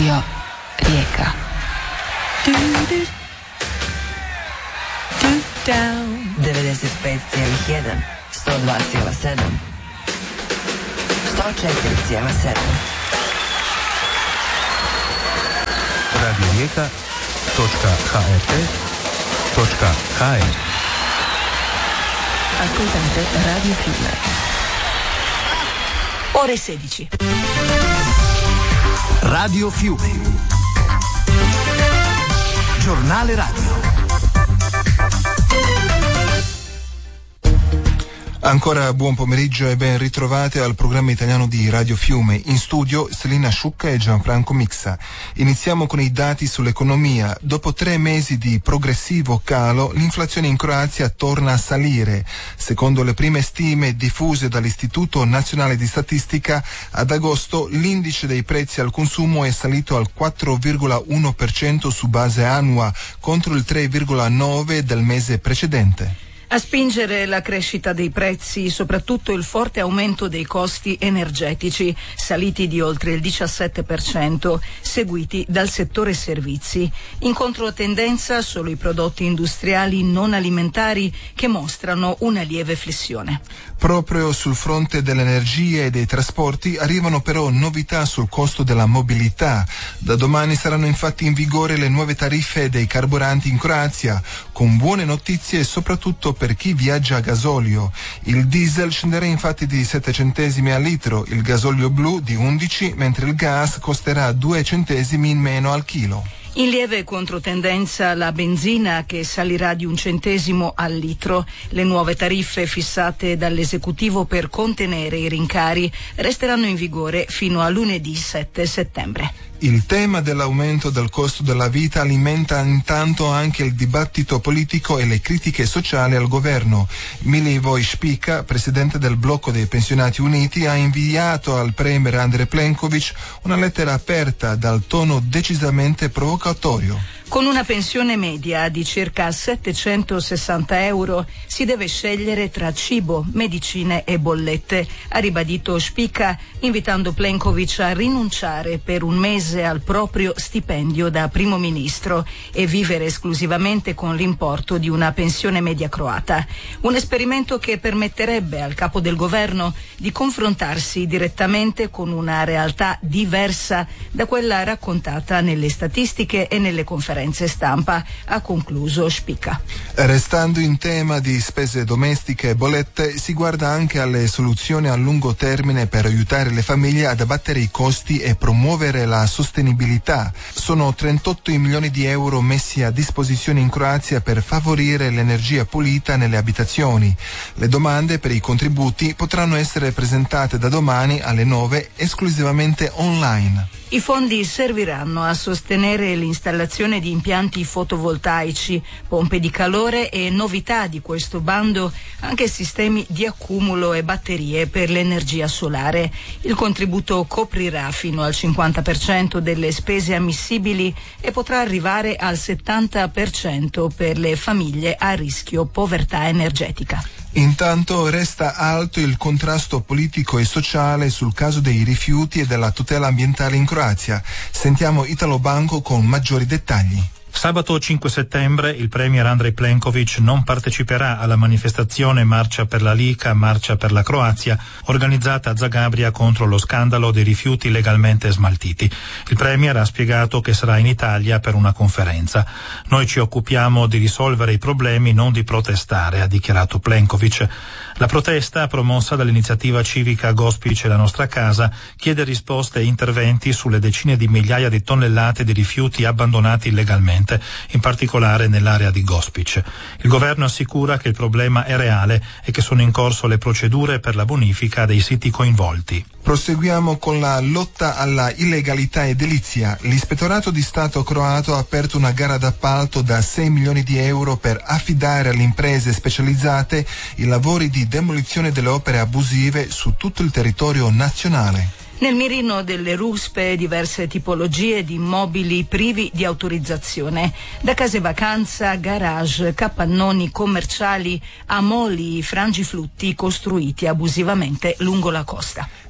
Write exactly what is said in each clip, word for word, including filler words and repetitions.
Radio Rijeka. devedeset pet zarez jedan, sto dva zarez sedam, sto četiri zarez sedam. radio rijeka točka h r t točka h r. Ascoltate Radio Fiume. Ore sedici. Radio Fiume. Giornale radio. Ancora buon pomeriggio e ben ritrovate al programma italiano di Radio Fiume. In studio Selina Sciucca e Gianfranco Mixa. Iniziamo con i dati sull'economia. Dopo tre mesi di progressivo calo, l'inflazione in Croazia torna a salire. Secondo le prime stime diffuse dall'Istituto Nazionale di Statistica, ad agosto l'indice dei prezzi al consumo è salito al quattro virgola uno per cento su base annua, contro il tre virgola nove per cento del mese precedente. A spingere la crescita dei prezzi, soprattutto il forte aumento dei costi energetici, saliti di oltre il diciassette per cento, seguiti dal settore servizi. In controtendenza solo i prodotti industriali non alimentari, che mostrano una lieve flessione. Proprio sul fronte dell'energia e dei trasporti arrivano però novità sul costo della mobilità. Da domani saranno infatti in vigore le nuove tariffe dei carburanti in Croazia, con buone notizie soprattutto per chi viaggia a gasolio. Il diesel scenderà infatti di sette centesimi al litro, il gasolio blu di undici, mentre il gas costerà due centesimi in meno al chilo. In lieve controtendenza la benzina, che salirà di un centesimo al litro. Le nuove tariffe fissate dall'esecutivo per contenere i rincari resteranno in vigore fino a lunedì sette settembre. Il tema dell'aumento del costo della vita alimenta intanto anche il dibattito politico e le critiche sociali al governo. Milivoj Špika, presidente del blocco dei pensionati uniti, ha inviato al premier Andrej Plenković una lettera aperta dal tono decisamente provocatorio. Con una pensione media di circa settecentosessanta euro si deve scegliere tra cibo, medicine e bollette, ha ribadito Špika, invitando Plenković a rinunciare per un mese al proprio stipendio da primo ministro e vivere esclusivamente con l'importo di una pensione media croata. Un esperimento che permetterebbe al capo del governo di confrontarsi direttamente con una realtà diversa da quella raccontata nelle statistiche e nelle conferenze stampa, ha concluso Špika. Restando in tema di spese domestiche e bollette, si guarda anche alle soluzioni a lungo termine per aiutare le famiglie ad abbattere i costi e promuovere la sostenibilità. Sono trentotto i milioni di euro messi a disposizione in Croazia per favorire l'energia pulita nelle abitazioni. Le domande per i contributi potranno essere presentate da domani alle nove esclusivamente online. I fondi serviranno a sostenere l'installazione di impianti fotovoltaici, pompe di calore e, novità di questo bando, anche sistemi di accumulo e batterie per l'energia solare. Il contributo coprirà fino al cinquanta per cento delle spese ammissibili e potrà arrivare al settanta per cento per le famiglie a rischio povertà energetica. Intanto resta alto il contrasto politico e sociale sul caso dei rifiuti e della tutela ambientale in Croazia. Sentiamo Italo Banco con maggiori dettagli. Sabato cinque settembre il premier Andrej Plenković non parteciperà alla manifestazione Marcia per la Lika, Marcia per la Croazia, organizzata a Zagabria contro lo scandalo dei rifiuti legalmente smaltiti. Il premier ha spiegato che sarà in Italia per una conferenza. Noi ci occupiamo di risolvere i problemi, non di protestare, ha dichiarato Plenković. La protesta, promossa dall'iniziativa civica Gospić è la nostra casa, chiede risposte e interventi sulle decine di migliaia di tonnellate di rifiuti abbandonati illegalmente, in particolare nell'area di Gospić. Il governo assicura che il problema è reale e che sono in corso le procedure per la bonifica dei siti coinvolti. Proseguiamo con la lotta alla illegalità edilizia. L'ispettorato di Stato croato ha aperto una gara d'appalto da sei milioni di euro per affidare alle imprese specializzate i lavori di demolizione delle opere abusive su tutto il territorio nazionale. Nel mirino delle ruspe diverse tipologie di immobili privi di autorizzazione, da case vacanza, garage, capannoni commerciali a moli frangiflutti costruiti abusivamente lungo la costa.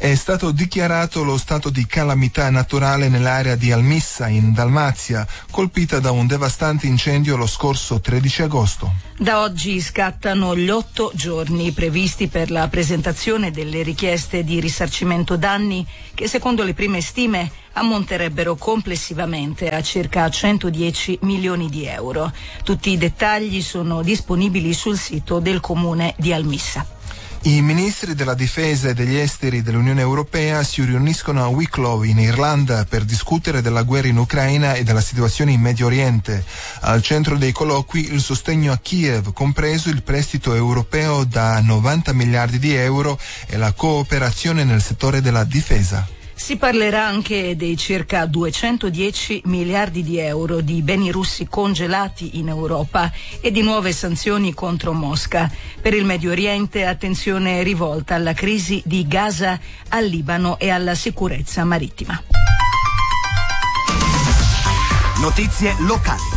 È stato dichiarato lo stato di calamità naturale nell'area di Almissa, in Dalmazia, colpita da un devastante incendio lo scorso tredici agosto. Da oggi scattano gli otto giorni previsti per la presentazione delle richieste di risarcimento danni che, secondo le prime stime, ammonterebbero complessivamente a circa centodieci milioni di euro. Tutti i dettagli sono disponibili sul sito del comune di Almissa. I ministri della difesa e degli esteri dell'Unione Europea si riuniscono a Wicklow in Irlanda per discutere della guerra in Ucraina e della situazione in Medio Oriente. Al centro dei colloqui il sostegno a Kiev, compreso il prestito europeo da novanta miliardi di euro e la cooperazione nel settore della difesa. Si parlerà anche dei circa duecentodieci miliardi di euro di beni russi congelati in Europa e di nuove sanzioni contro Mosca. Per il Medio Oriente, attenzione rivolta alla crisi di Gaza, al Libano e alla sicurezza marittima. Notizie locali.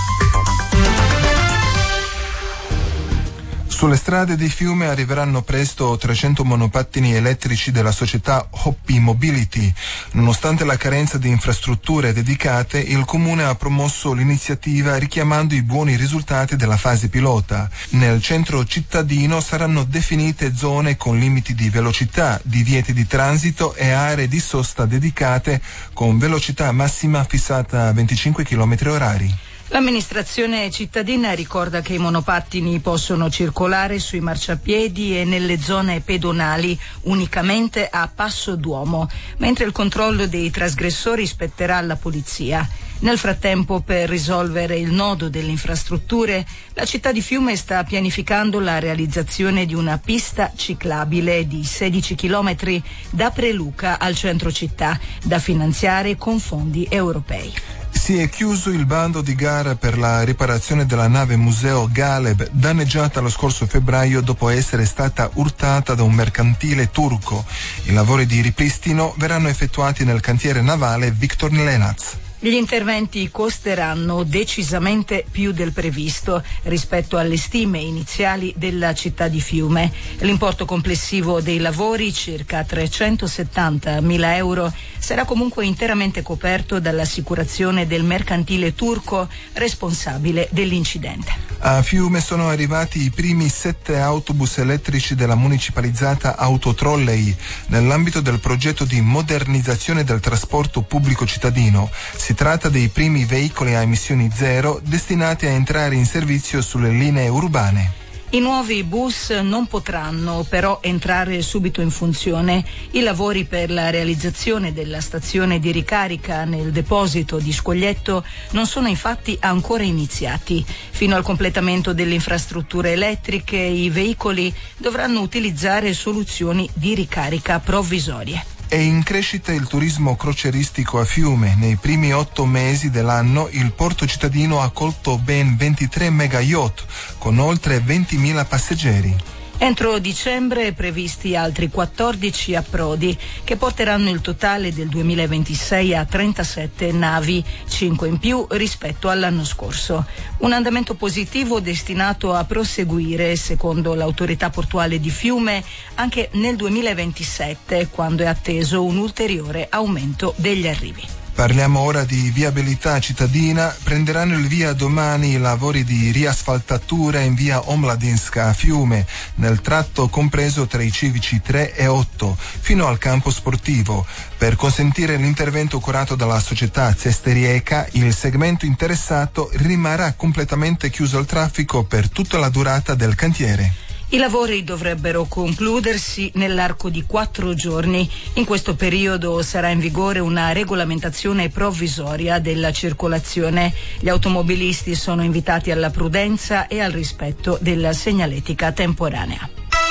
Sulle strade di Fiume arriveranno presto trecento monopattini elettrici della società Hoppy Mobility. Nonostante la carenza di infrastrutture dedicate, il comune ha promosso l'iniziativa richiamando i buoni risultati della fase pilota. Nel centro cittadino saranno definite zone con limiti di velocità, divieti di transito e aree di sosta dedicate con velocità massima fissata a venticinque chilometri orari. L'amministrazione cittadina ricorda che i monopattini possono circolare sui marciapiedi e nelle zone pedonali unicamente a passo d'uomo, mentre il controllo dei trasgressori spetterà alla polizia. Nel frattempo, per risolvere il nodo delle infrastrutture, la città di Fiume sta pianificando la realizzazione di una pista ciclabile di sedici chilometri da Preluca al centro città, da finanziare con fondi europei. Si è chiuso il bando di gara per la riparazione della nave museo Galeb, danneggiata lo scorso febbraio dopo essere stata urtata da un mercantile turco. I lavori di ripristino verranno effettuati nel cantiere navale Victor Lenaz. Gli interventi costeranno decisamente più del previsto rispetto alle stime iniziali della città di Fiume. L'importo complessivo dei lavori, circa trecentosettantamila euro, sarà comunque interamente coperto dall'assicurazione del mercantile turco responsabile dell'incidente. A Fiume sono arrivati i primi sette autobus elettrici della municipalizzata Autotrolley nell'ambito del progetto di modernizzazione del trasporto pubblico cittadino. Si tratta dei primi veicoli a emissioni zero destinati a entrare in servizio sulle linee urbane. I nuovi bus non potranno però entrare subito in funzione. I lavori per la realizzazione della stazione di ricarica nel deposito di Scoglietto non sono infatti ancora iniziati. Fino al completamento delle infrastrutture elettriche, i veicoli dovranno utilizzare soluzioni di ricarica provvisorie. È in crescita il turismo croceristico a Fiume. Nei primi otto mesi dell'anno il porto cittadino ha accolto ben ventitré mega yacht con oltre ventimila passeggeri. Entro dicembre previsti altri quattordici approdi che porteranno il totale del duemilaventisei a trentasette navi, cinque in più rispetto all'anno scorso. Un andamento positivo destinato a proseguire, secondo l'autorità portuale di Fiume, anche nel duemilaventisette, quando è atteso un ulteriore aumento degli arrivi. Parliamo ora di viabilità cittadina. Prenderanno il via domani i lavori di riasfaltatura in via Omladinska a Fiume, nel tratto compreso tra i civici tre e otto, fino al campo sportivo. Per consentire l'intervento curato dalla società Cesterieka, il segmento interessato rimarrà completamente chiuso al traffico per tutta la durata del cantiere. I lavori dovrebbero concludersi nell'arco di quattro giorni. In questo periodo sarà in vigore una regolamentazione provvisoria della circolazione. Gli automobilisti sono invitati alla prudenza e al rispetto della segnaletica temporanea.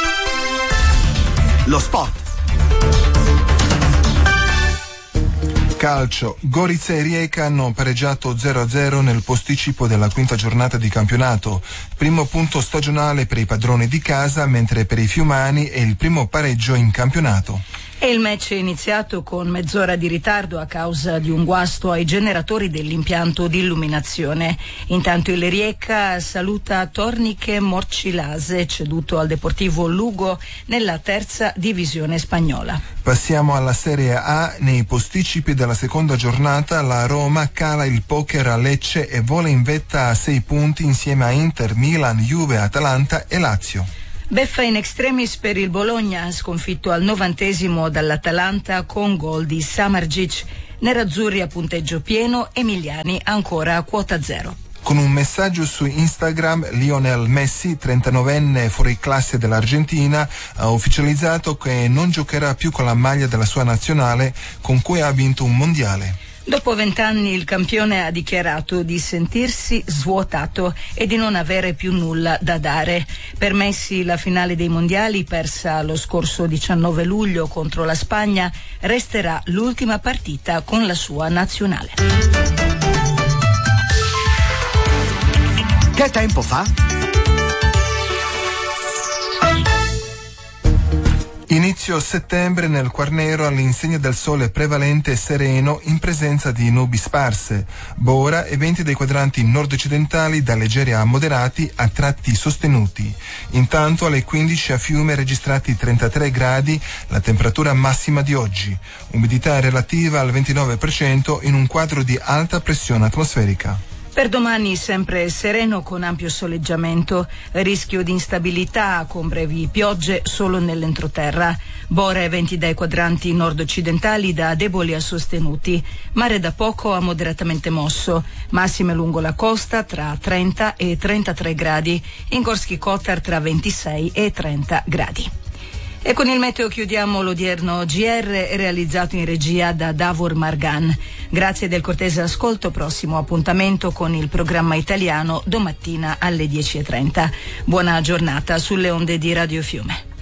Lo sport. Calcio. Gorica e Rijeka hanno pareggiato zero a zero nel posticipo della quinta giornata di campionato. Primo punto stagionale per i padroni di casa, mentre per i fiumani è il primo pareggio in campionato. È E il match è iniziato con mezz'ora di ritardo a causa di un guasto ai generatori dell'impianto di illuminazione. Intanto il Rijeka saluta Torniche Morcilase, ceduto al Deportivo Lugo nella terza divisione spagnola. Passiamo alla Serie A. Nei posticipi della seconda giornata la Roma cala il poker a Lecce e vola in vetta a sei punti insieme a Inter, Milan, Juve, Atalanta e Lazio. Beffa in extremis per il Bologna, sconfitto al novantesimo dall'Atalanta con gol di Samardzic. Nerazzurri a punteggio pieno, Emiliani ancora a quota zero. Con un messaggio su Instagram, Lionel Messi, trentanovenne fuoriclasse dell'Argentina, ha ufficializzato che non giocherà più con la maglia della sua nazionale con cui ha vinto un mondiale. Dopo vent'anni il campione ha dichiarato di sentirsi svuotato e di non avere più nulla da dare. Per Messi la finale dei mondiali, persa lo scorso diciannove luglio contro la Spagna, resterà l'ultima partita con la sua nazionale. Che tempo fa? Inizio settembre nel Quarnero all'insegna del sole prevalente e sereno in presenza di nubi sparse. Bora e venti dei quadranti nord-occidentali da leggeri a moderati a tratti sostenuti. Intanto alle quindici a Fiume registrati trentatré gradi, la temperatura massima di oggi. Umidità relativa al ventinove per cento in un quadro di alta pressione atmosferica. Per domani sempre sereno con ampio soleggiamento, rischio di instabilità con brevi piogge solo nell'entroterra. Bora e venti dai quadranti nord-occidentali da deboli a sostenuti. Mare da poco a moderatamente mosso. Massime lungo la costa tra trenta e trentatré gradi. In Gorski Kotar tra ventisei e trenta gradi. E con il meteo chiudiamo l'odierno G R realizzato in regia da Davor Margan. Grazie del cortese ascolto, prossimo appuntamento con il programma italiano domattina alle dieci e trenta. Buona giornata sulle onde di Radio Fiume.